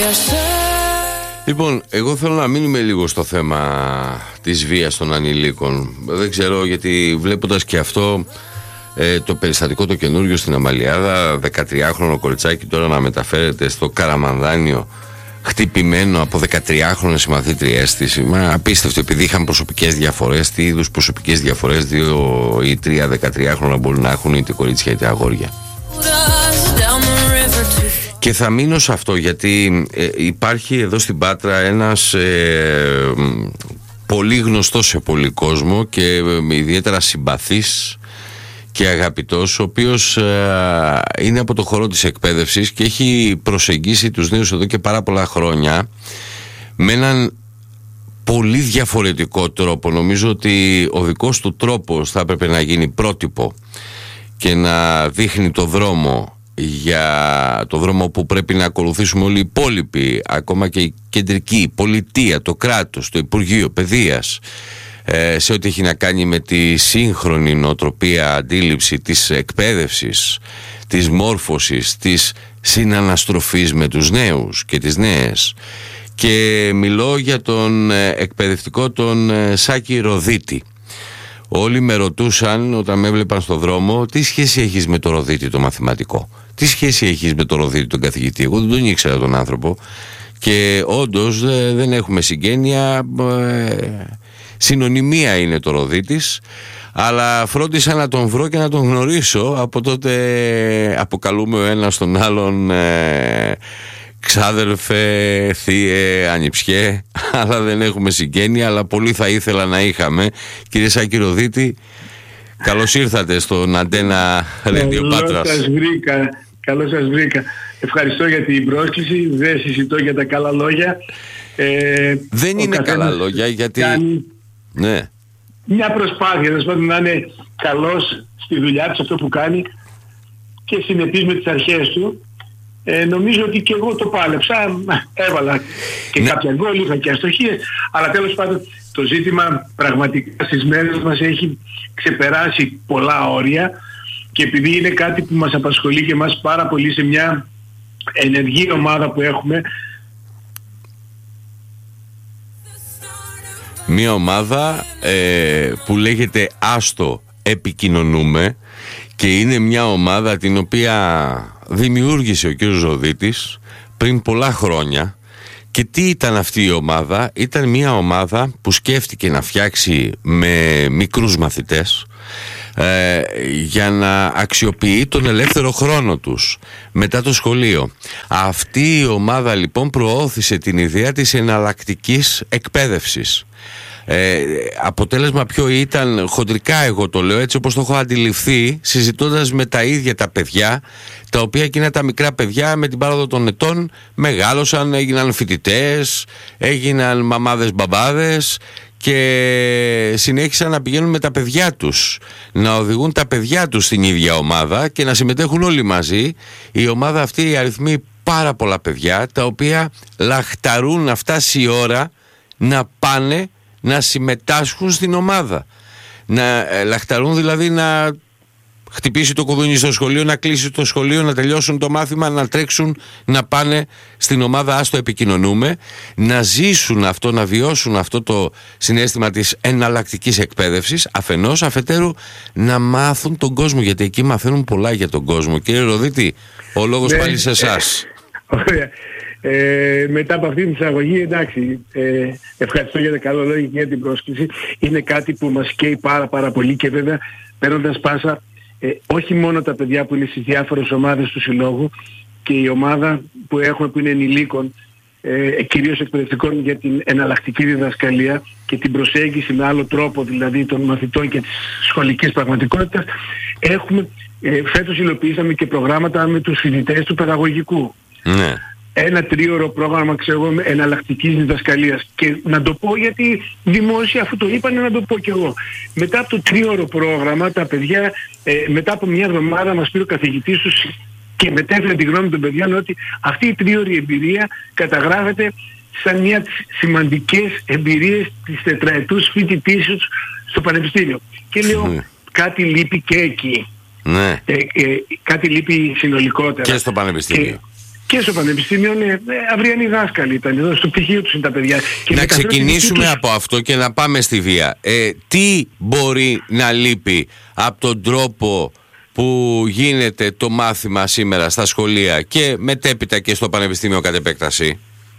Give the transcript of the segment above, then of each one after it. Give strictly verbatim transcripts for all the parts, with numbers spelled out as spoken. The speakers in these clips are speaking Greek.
Λοιπόν, εγώ θέλω να μείνουμε λίγο στο θέμα της βίας των ανηλίκων. Δεν ξέρω, γιατί βλέποντας και αυτό ε, το περιστατικό το καινούριο στην Αμαλιάδα, δεκατριάχρονο κοριτσάκι τώρα να μεταφέρεται στο Καραμανδάνιο χτυπημένο από δεκατριάχρονες συμμαθήτριές της. Μα απίστευτο, επειδή είχαν προσωπικές διαφορές. Τι είδους προσωπικές διαφορές δύο ή τρία δεκατριάχρονα μπορεί να έχουν, είτε κορίτσια είτε αγόρια. Και θα μείνω σε αυτό, γιατί ε, υπάρχει εδώ στην Πάτρα ένας ε, πολύ γνωστός σε πολύ κόσμο και ε, ιδιαίτερα συμπαθής και αγαπητός, ο οποίος ε, είναι από το χώρο της εκπαίδευσης και έχει προσεγγίσει τους νέους εδώ και πάρα πολλά χρόνια με έναν πολύ διαφορετικό τρόπο. Νομίζω ότι ο δικός του τρόπος θα έπρεπε να γίνει πρότυπο και να δείχνει το δρόμο, για το δρόμο που πρέπει να ακολουθήσουμε όλοι οι υπόλοιποι, ακόμα και η κεντρική, η πολιτεία, το κράτος, το Υπουργείο Παιδείας, ε, σε ό,τι έχει να κάνει με τη σύγχρονη νοοτροπία, αντίληψη της εκπαίδευσης, της μόρφωσης, της συναναστροφής με τους νέους και τις νέες. Και μιλώ για τον εκπαιδευτικό τον Σάκη Ροδίτη. Όλοι με ρωτούσαν όταν με έβλεπαν στο δρόμο, τι σχέση έχεις με το Ροδίτη το μαθηματικό, τι σχέση έχεις με το Ροδίτη τον καθηγητή. Εγώ δεν τον ήξερα τον άνθρωπο και όντως δεν έχουμε συγγένεια, συνωνυμία είναι το Ροδίτης, αλλά φρόντισα να τον βρω και να τον γνωρίσω. Από τότε αποκαλούμε ο ένας τον άλλον ε, ξάδερφε, θύε, ανιψιέ, αλλά δεν έχουμε συγγένεια, αλλά πολύ θα ήθελα να είχαμε. Κύριε Σάκη Ροδίτη, καλώς ήρθατε στον Αντένα Radio Πάτρας. Καλώς σας βρήκα, καλώς σας βρήκα. Ευχαριστώ για την πρόσκληση, δεν συζητώ για τα καλά λόγια. Ε, δεν είναι καλά λόγια, γιατί... Κάνει ναι. μια προσπάθεια, δηλαδή να είναι καλός στη δουλειά του, αυτό που κάνει και συνεπής με τις αρχές του. Ε, νομίζω ότι και εγώ το πάλεψα, έβαλα και ναι. κάποια γκολ, είχα και αστοχίες, αλλά τέλος πάντων το ζήτημα πραγματικά στις μέρες μας έχει ξεπεράσει πολλά όρια και επειδή είναι κάτι που μας απασχολεί και εμάς πάρα πολύ σε μια ενεργή ομάδα που έχουμε. Μια ομάδα ε, που λέγεται Άστο Επικοινωνούμε και είναι μια ομάδα την οποία δημιούργησε ο κ. Ροδίτης πριν πολλά χρόνια. Και τι ήταν αυτή η ομάδα? Ήταν μια ομάδα που σκέφτηκε να φτιάξει με μικρούς μαθητές ε, για να αξιοποιεί τον ελεύθερο χρόνο τους μετά το σχολείο. Αυτή η ομάδα λοιπόν προώθησε την ιδέα της εναλλακτικής εκπαίδευσης. Ε, αποτέλεσμα ποιο ήταν? Χοντρικά εγώ το λέω, έτσι όπως το έχω αντιληφθεί, συζητώντας με τα ίδια τα παιδιά, τα οποία εκείνα τα μικρά παιδιά με την πάροδο των ετών μεγάλωσαν, έγιναν φοιτητές, έγιναν μαμάδες μπαμπάδες και συνέχισαν να πηγαίνουν με τα παιδιά τους, να οδηγούν τα παιδιά τους στην ίδια ομάδα και να συμμετέχουν όλοι μαζί. Η ομάδα αυτή αριθμεί πάρα πολλά παιδιά, τα οποία λαχταρούν να φτάσει η ώρα να πάνε να συμμετάσχουν στην ομάδα. Να ε, λαχταρούν δηλαδή να χτυπήσει το κουδούνι στο σχολείο, να κλείσει το σχολείο, να τελειώσουν το μάθημα, να τρέξουν, να πάνε στην ομάδα Άστο Επικοινωνούμε, να ζήσουν αυτό, να βιώσουν αυτό το συναίσθημα της εναλλακτικής εκπαίδευσης, αφενός, αφετέρου να μάθουν τον κόσμο, γιατί εκεί μαθαίνουν πολλά για τον κόσμο. Κύριε Ροδίτη, ο λόγος ναι, πάλι σε εσάς. Ωραία. Ε, μετά από αυτή την εισαγωγή, εντάξει, ε, ευχαριστώ για τα καλά λόγια και για την πρόσκληση. Είναι κάτι που μας καίει πάρα πάρα πολύ και βέβαια παίρνοντας πάσα ε, όχι μόνο τα παιδιά που είναι στις διάφορες ομάδες του συλλόγου και η ομάδα που έχουμε που είναι ενηλίκων, ε, κυρίως εκπαιδευτικών για την εναλλακτική διδασκαλία και την προσέγγιση με άλλο τρόπο δηλαδή των μαθητών και της σχολικής πραγματικότητας. Έχουμε, ε, φέτος υλοποιήσαμε και προγράμματα με τους φοιτητές του παιδαγωγικού. Ναι. Ένα τρίωρο πρόγραμμα, ξέρω εγώ, εναλλακτικής διδασκαλίας. Και να το πω γιατί δημόσια αφού το είπανε να το πω κι εγώ. Μετά από το τρίωρο πρόγραμμα τα παιδιά, ε, μετά από μια εβδομάδα μας πήρε ο καθηγητής τους και μετέφερε τη γνώμη των παιδιών ότι αυτή η τρίωρη εμπειρία καταγράφεται σαν μια από τις σημαντικές εμπειρίες της τετραετούς φοιτητής τους στο πανεπιστήμιο. Και λέω mm. κάτι λείπει και εκεί. Ναι. Ε, ε, κάτι λείπει συνολικότερα. Και στο πανεπιστήμιο. Και, Και στο πανεπιστήμιο, ναι, αυριανοί δάσκαλοι ήταν εδώ, στο πτυχίο τους είναι τα παιδιά. Και να ξεκινήσουμε τους... από αυτό και να πάμε στη βία. Ε, τι μπορεί να λείπει από τον τρόπο που γίνεται το μάθημα σήμερα στα σχολεία και μετέπειτα και στο πανεπιστήμιο κατ' επέκταση?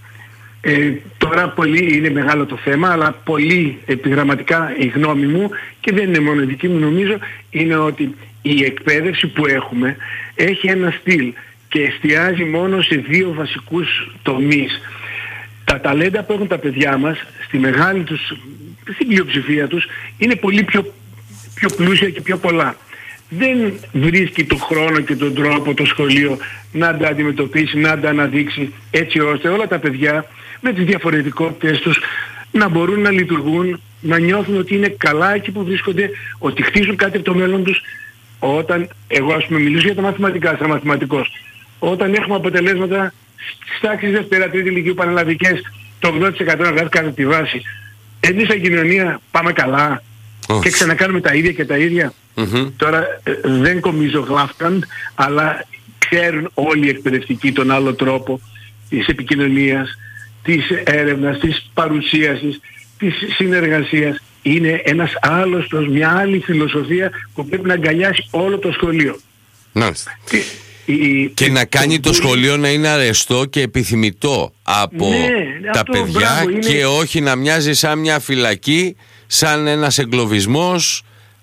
Ε, τώρα πολύ είναι μεγάλο το θέμα, αλλά πολύ επιγραμματικά η γνώμη μου, και δεν είναι μόνο η δική μου, νομίζω, είναι ότι η εκπαίδευση που έχουμε έχει ένα στυλ και εστιάζει μόνο σε δύο βασικούς τομείς. Τα ταλέντα που έχουν τα παιδιά μας, στη μεγάλη τους, στην πλειοψηφία τους, είναι πολύ πιο, πιο πλούσια και πιο πολλά. Δεν βρίσκει τον χρόνο και τον τρόπο το σχολείο να τα αντιμετωπίσει, να τα αναδείξει, έτσι ώστε όλα τα παιδιά με τις διαφορετικότητες τους να μπορούν να λειτουργούν, να νιώθουν ότι είναι καλά εκεί που βρίσκονται, ότι χτίζουν κάτι από το μέλλον τους. Όταν, εγώ ας πούμε μιλήσω για τα μαθηματικά, σαν μαθηματικός, όταν έχουμε αποτελέσματα στις τάξεις Δευτέρα, Τρίτη Λυκείου πανελλαδικές, το ογδόντα τοις εκατό να βγάζει κατά τη βάση, εμείς σαν κοινωνία πάμε καλά oh. και ξανακάνουμε τα ίδια και τα ίδια. Mm-hmm. Τώρα ε, δεν κομίζω γλάφκαντ, αλλά ξέρουν όλοι οι εκπαιδευτικοί τον άλλο τρόπο της επικοινωνίας, της έρευνας, της παρουσίασης, της συνεργασίας. Είναι ένας άλλος, μια άλλη φιλοσοφία που πρέπει να αγκαλιάσει όλο το σχολείο. Μάλιστα. Και, η, και η, να κάνει το, το σχολείο να είναι αρεστό και επιθυμητό από ναι, τα αυτό, παιδιά μπράβο, είναι... και όχι να μοιάζει σαν μια φυλακή, σαν ένας εγκλωβισμός,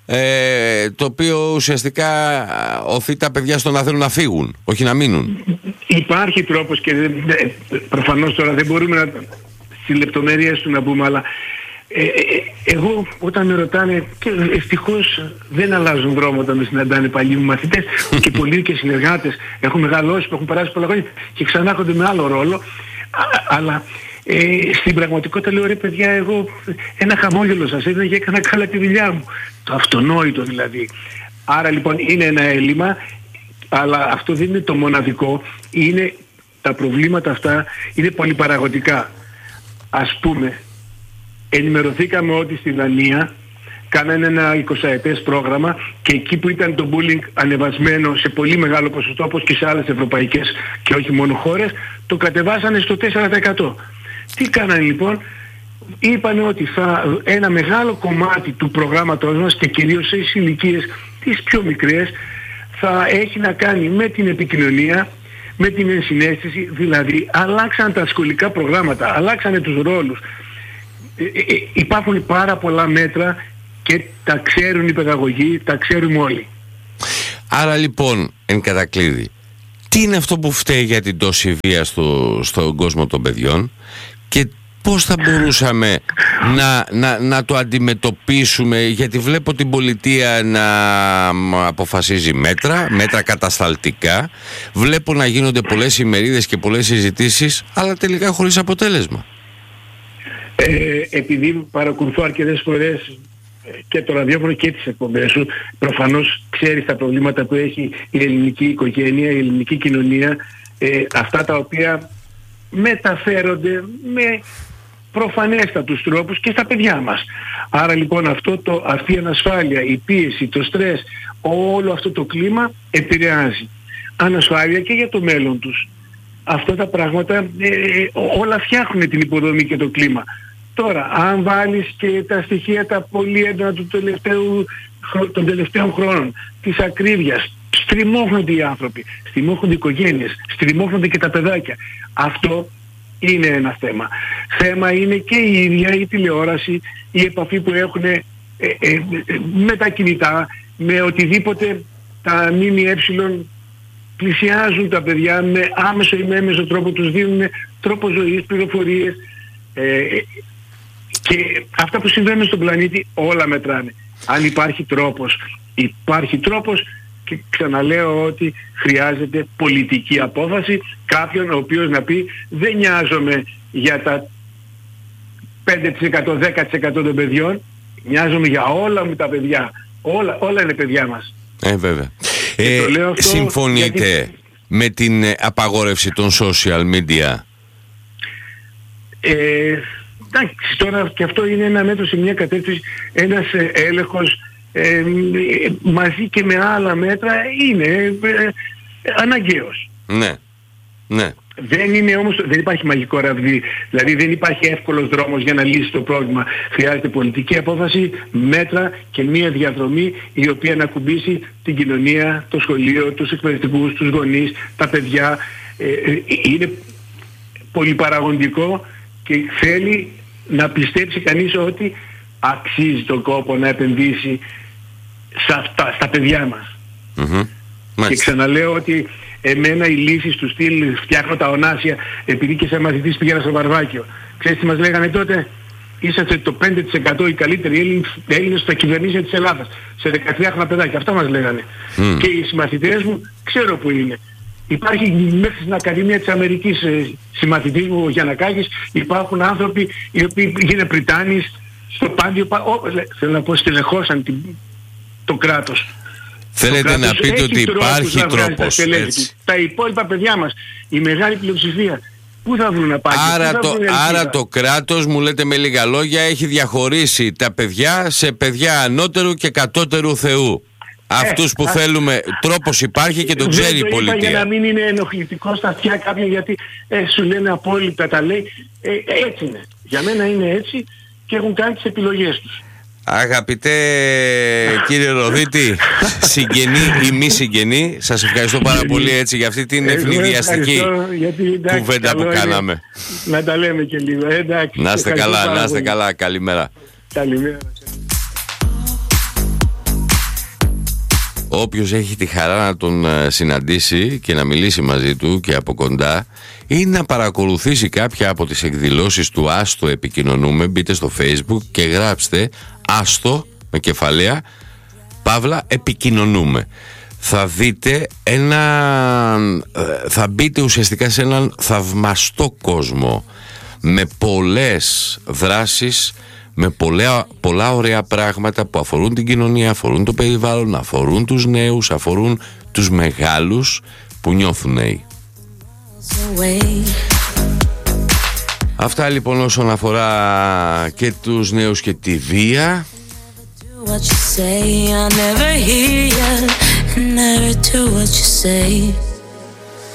ε, το οποίο ουσιαστικά οθεί τα παιδιά στο να θέλουν να φύγουν, όχι να μείνουν. Υπάρχει τρόπος και δεν, προφανώς τώρα δεν μπορούμε να στις λεπτομέρειες του να πούμε, αλλά ε, ε, εγώ όταν με ρωτάνε, και ευτυχώς δεν αλλάζουν δρόμο όταν με συναντάνε παλιοί μου μαθητές και πολλοί και συνεργάτες έχουν μεγαλώσει, που έχουν περάσει πολλά χρόνια και ξανά έρχονται με άλλο ρόλο, α, αλλά ε, στην πραγματικότητα λέω, ρε παιδιά, εγώ ένα χαμόγελο σας έδινα και έκανα καλά τη δουλειά μου. Το αυτονόητο δηλαδή. Άρα λοιπόν είναι ένα έλλειμμα, αλλά αυτό δεν είναι το μοναδικό. Είναι, τα προβλήματα αυτά είναι πολυπαραγωγικά. Ας πούμε, ενημερωθήκαμε ότι στη Δανία κάνανε ένα εικοσαετές πρόγραμμα και εκεί που ήταν το bullying ανεβασμένο σε πολύ μεγάλο ποσοστό, όπως και σε άλλες ευρωπαϊκές και όχι μόνο χώρες, το κατεβάσανε στο τέσσερα τοις εκατό. Τι κάνανε λοιπόν? Είπανε ότι θα, ένα μεγάλο κομμάτι του προγράμματος μας και κυρίως σε ηλικίες τις πιο μικρές θα έχει να κάνει με την επικοινωνία, με την ενσυναίσθηση, δηλαδή αλλάξαν τα σχολικά προγράμματα, αλλάξανε τους ρόλους. Ε, ε, υπάρχουν πάρα πολλά μέτρα και τα ξέρουν οι παιδαγωγοί, τα ξέρουμε όλοι. Άρα λοιπόν, εν κατακλείδη, τι είναι αυτό που φταίει για την τόση βία στο, στον κόσμο των παιδιών και πώς θα μπορούσαμε να, να, να το αντιμετωπίσουμε? Γιατί βλέπω την πολιτεία να αποφασίζει μέτρα, μέτρα κατασταλτικά. Βλέπω να γίνονται πολλές ημερίδες και πολλές συζητήσεις, αλλά τελικά χωρίς αποτέλεσμα. Ε, επειδή παρακολουθώ αρκετές φορές και το ραδιόφωνο και τις εκπομπές σου, προφανώς ξέρεις τα προβλήματα που έχει η ελληνική οικογένεια, η ελληνική κοινωνία, ε, αυτά τα οποία μεταφέρονται με προφανέστατους τρόπους και στα παιδιά μας. Άρα λοιπόν αυτό το, αυτή η ανασφάλεια, η πίεση, το στρες, όλο αυτό το κλίμα επηρεάζει. Ανασφάλεια και για το μέλλον τους. Αυτά τα πράγματα ε, όλα φτιάχνουν την υποδομή και το κλίμα. Τώρα, αν βάλεις και τα στοιχεία τα πολύ έντονα του τελευταίου, των τελευταίων χρόνων, της ακρίβειας, στριμώχνονται οι άνθρωποι, στριμώχνονται οι οικογένειες, στριμώχνονται και τα παιδάκια. Αυτό είναι ένα θέμα. Θέμα είναι και η ίδια η τηλεόραση, η επαφή που έχουν ε, ε, ε, με τα κινητά, με οτιδήποτε τα ΜΜΕ πλησιάζουν τα παιδιά με άμεσο ή με έμεσο τρόπο, τους δίνουν τρόπο ζωής, πληροφορίες, ε, και αυτά που συμβαίνουν στον πλανήτη όλα μετράνε. Αν υπάρχει τρόπος, υπάρχει τρόπος, και ξαναλέω ότι χρειάζεται πολιτική απόφαση, κάποιον ο οποίος να πει δεν νοιάζομαι για τα πέντε τοις εκατό, δέκα τοις εκατό των παιδιών, νοιάζομαι για όλα μου τα παιδιά. Όλα, όλα είναι παιδιά μας. Ε, βέβαια. Ε, συμφωνείτε γιατί... με την απαγόρευση των social media? Ε, εντάξει, τώρα και αυτό είναι ένα μέτρο σε μια κατεύθυνση, ένας έλεγχος ε, μαζί και με άλλα μέτρα είναι ε, αναγκαίος. Ναι. Ναι. Δεν είναι όμως, δεν υπάρχει μαγικό ραβδί, δηλαδή δεν υπάρχει εύκολος δρόμος για να λύσει το πρόβλημα. Χρειάζεται πολιτική απόφαση, μέτρα και μια διαδρομή η οποία να ακουμπήσει την κοινωνία, το σχολείο, τους εκπαιδευτικούς, τους γονείς, τα παιδιά. Ε, είναι πολυπαραγοντικό και θέλει να πιστέψει κανείς ότι αξίζει τον κόπο να επενδύσει σε αυτά, στα παιδιά μας. Mm-hmm. Και ξαναλέω ότι εμένα οι λύσεις του στυλ φτιάχνω τα ονάσια επειδή και σαν μαθητής πήγαινα στο Βαρβάκιο. Ξέρεις τι μας λέγανε τότε? Είσαστε το πέντε τοις εκατό οι καλύτεροι Έλληνες, Έλληνες στα κυβερνήσια της Ελλάδας. Σε δεκατριάχρονα παιδάκια. Αυτά μας λέγανε. Mm. Και οι συμμαθητές μου ξέρω που είναι. Υπάρχει μέχρι στην Ακαδημία της Αμερικής ε, συμμαθητής μου ο Γιαννακάκης, υπάρχουν άνθρωποι οι οποίοι γίνανε πριτάνης στο Πάντιο. Ό, θέλω να πω στελεχώσαν την, το κράτος. Θέλετε να πείτε ότι υπάρχει τρόπος, έτσι. Τα υπόλοιπα παιδιά μας, η μεγάλη πλειοψηφία, πού θα βρουν να πάνε? Άρα, το, άρα το κράτος, μου λέτε με λίγα λόγια, έχει διαχωρίσει τα παιδιά σε παιδιά ανώτερου και κατώτερου Θεού. Ε, Αυτούς που α... θέλουμε, τρόπος υπάρχει και το ξέρει η πολιτεία. Για να μην είναι ενοχλητικό στα αυτιά κάποιον, γιατί ε, σου λένε απόλυτα τα λέει, ε, έτσι είναι. Για μένα είναι έτσι και έχουν κάνει τις επιλογές τους. Αγαπητέ κύριε Ροδίτη, συγγενή ή μη συγγενή, σας ευχαριστώ πάρα πολύ έτσι για αυτή την ευνηδιαστική κουβέντα που κάναμε. Να τα λέμε και λίγο. Εντάξει, να είστε καλά, να είστε καλά. Καλημέρα. Καλημέρα. Όποιος έχει τη χαρά να τον συναντήσει και να μιλήσει μαζί του και από κοντά ή να παρακολουθήσει κάποια από τις εκδηλώσεις του Άστο Επικοινωνούμε, μπείτε στο Facebook και γράψτε Άστο με κεφαλαία Παύλα Επικοινωνούμε. Θα δείτε ένα, θα μπείτε ουσιαστικά σε έναν θαυμαστό κόσμο με πολλές δράσεις, με πολλά, πολλά ωραία πράγματα που αφορούν την κοινωνία, αφορούν το περιβάλλον, αφορούν τους νέους, αφορούν τους μεγάλους που νιώθουν νέοι. Αυτά λοιπόν όσον αφορά και τους νέους και τη βία. What you say, I never hear you, never do what you say.